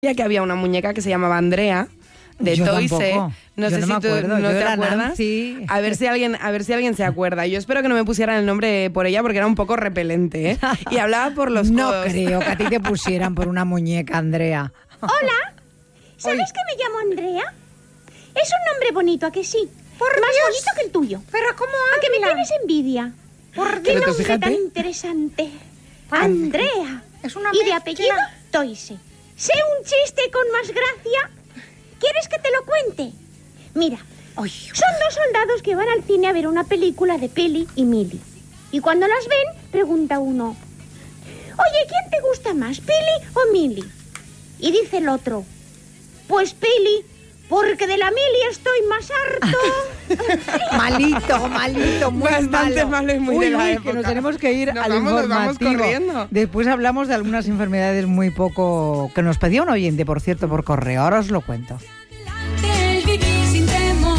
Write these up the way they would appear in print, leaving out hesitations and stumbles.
Ya que había una muñeca que se llamaba Andrea, de Toyse. No sé si tú no te acuerdas. Nancy. A ver si alguien se acuerda. Yo espero que no me pusieran el nombre por ella porque era un poco repelente, ¿eh? Y hablaba por los No codos. creo que a ti te pusieran por una muñeca, Andrea. Hola, ¿sabes que me llamo Andrea? Es un nombre bonito, ¿a que sí? Por Más Dios. bonito que el tuyo. ¿Pero cómo ¿A que me habla? tienes envidia? Por ¡Qué Dios. nombre fíjate. tan interesante! Andrea. Es una Y de mezcla. apellido, Toyse. Sé un chiste con más gracia. ¿Quieres que te lo cuente? Mira, Ay, son dos soldados que van al cine a ver una película de Peli y Mili. Y cuando las ven, pregunta uno: oye, ¿quién te gusta más, Peli o Mili? Y dice el otro: pues Peli, porque de la Mili estoy más harto. Malito, muy Bastante malo y muy de la que época. nos tenemos que ir Nos al vamos informativo. corriendo. Después hablamos de algunas enfermedades muy poco... que nos pedía un oyente, por cierto, por correo. Ahora os lo cuento. El vivir sin temor.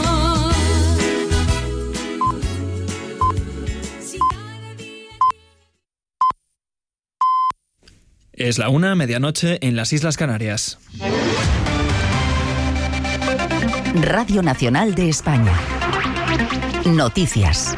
Si cada día... Es la 1:00, medianoche, en las Islas Canarias. Radio Nacional de España. Noticias.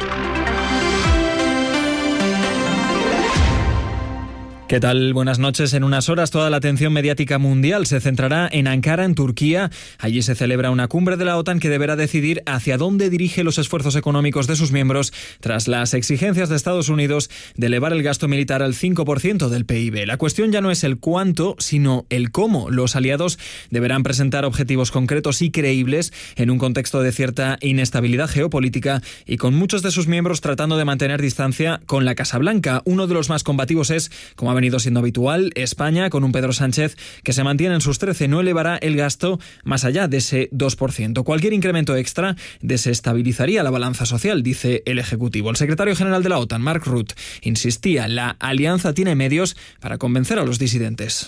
¿Qué tal? Buenas noches. En unas horas toda la atención mediática mundial se centrará en Ankara, en Turquía. Allí se celebra una cumbre de la OTAN que deberá decidir hacia dónde dirige los esfuerzos económicos de sus miembros tras las exigencias de Estados Unidos de elevar el gasto militar al 5% del PIB. La cuestión ya no es el cuánto, sino el cómo. Los aliados deberán presentar objetivos concretos y creíbles en un contexto de cierta inestabilidad geopolítica y con muchos de sus miembros tratando de mantener distancia con la Casa Blanca. Uno de los más combativos es, como ha venido siendo habitual, España, con un Pedro Sánchez que se mantiene en sus 13, no elevará el gasto más allá de ese 2%. Cualquier incremento extra desestabilizaría la balanza social, dice el Ejecutivo. El secretario general de la OTAN, Mark Rutte, insistía: la alianza tiene medios para convencer a los disidentes.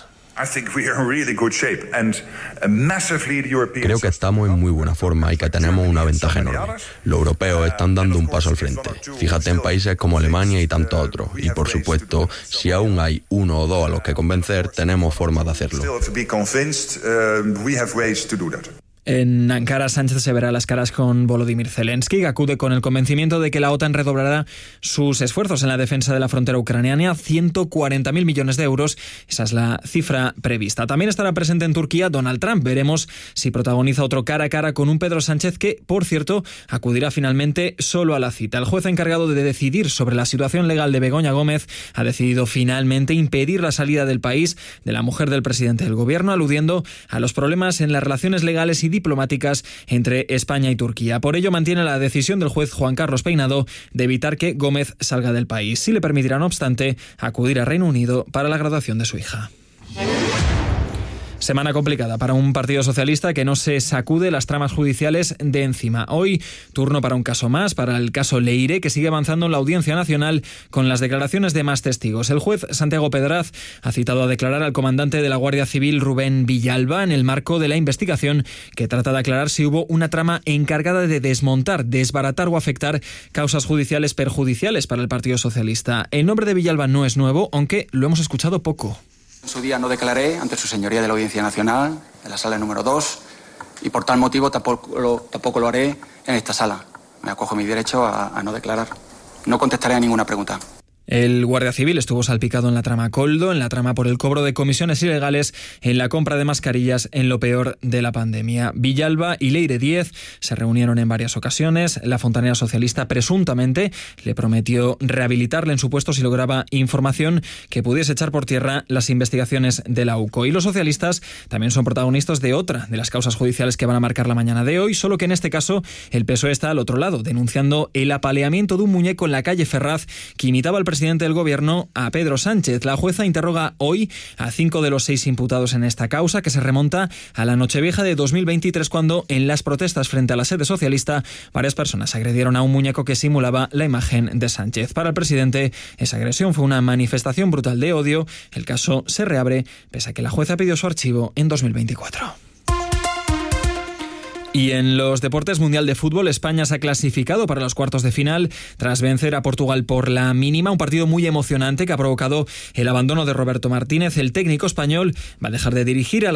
Creo que estamos en muy buena forma y que tenemos una ventaja enorme. Los europeos están dando un paso al frente. Fíjate en países como Alemania y tantos otros. Y por supuesto, si aún hay uno o dos a los que convencer, tenemos formas de hacerlo. En Ankara, Sánchez se verá las caras con Volodymyr Zelensky, que acude con el convencimiento de que la OTAN redoblará sus esfuerzos en la defensa de la frontera ucraniana, 140.000 millones de euros. Esa es la cifra prevista. También estará presente en Turquía Donald Trump. Veremos si protagoniza otro cara a cara con un Pedro Sánchez que, por cierto, acudirá finalmente solo a la cita. El juez encargado de decidir sobre la situación legal de Begoña Gómez ha decidido finalmente impedir la salida del país de la mujer del presidente del gobierno, aludiendo a los problemas en las relaciones legales y diplomáticas entre España y Turquía. Por ello mantiene la decisión del juez Juan Carlos Peinado de evitar que Gómez salga del país. Sí le permitirá, no obstante, acudir a Reino Unido para la graduación de su hija. Semana complicada para un partido socialista que no se sacude las tramas judiciales de encima. Hoy, turno para un caso más, para el caso Leire, que sigue avanzando en la Audiencia Nacional con las declaraciones de más testigos. El juez Santiago Pedraz ha citado a declarar al comandante de la Guardia Civil, Rubén Villalba, en el marco de la investigación que trata de aclarar si hubo una trama encargada de desmontar, desbaratar o afectar causas judiciales perjudiciales para el Partido Socialista. El nombre de Villalba no es nuevo, aunque lo hemos escuchado poco. En su día no declaré ante su señoría de la Audiencia Nacional, en la sala número 2, y por tal motivo tampoco lo haré en esta sala. Me acojo a mi derecho a no declarar. No contestaré a ninguna pregunta. El guardia civil estuvo salpicado en la trama Coldo, en la trama por el cobro de comisiones ilegales, en la compra de mascarillas en lo peor de la pandemia. Villalba y Leire Díez se reunieron en varias ocasiones. La fontanera socialista presuntamente le prometió rehabilitarle en su puesto si lograba información que pudiese echar por tierra las investigaciones de la UCO. Y los socialistas también son protagonistas de otra de las causas judiciales que van a marcar la mañana de hoy, solo que en este caso el PSOE está al otro lado, denunciando el apaleamiento de un muñeco en la calle Ferraz que imitaba al presidente del gobierno, a Pedro Sánchez. La jueza interroga hoy a 5 de los 6 imputados en esta causa, que se remonta a la Nochevieja de 2023, cuando en las protestas frente a la sede socialista varias personas agredieron a un muñeco que simulaba la imagen de Sánchez. Para el presidente, esa agresión fue una manifestación brutal de odio. El caso se reabre pese a que la jueza pidió su archivo en 2024. Y en los deportes, Mundial de Fútbol, España se ha clasificado para los cuartos de final tras vencer a Portugal por la mínima, un partido muy emocionante que ha provocado el abandono de Roberto Martínez. El técnico español va a dejar de dirigir a la